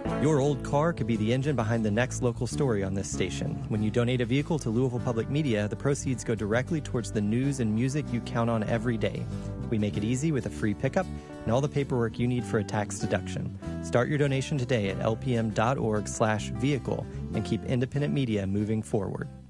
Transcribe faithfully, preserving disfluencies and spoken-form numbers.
Your old car could be the engine behind the next local story on this station. When you donate a vehicle to Louisville Public Media, the proceeds go directly towards the news and music you count on every day. We make it easy with a free pickup and all the paperwork you need for a tax deduction. Start your donation today at lpm.org slash vehicle and keep independent media moving forward.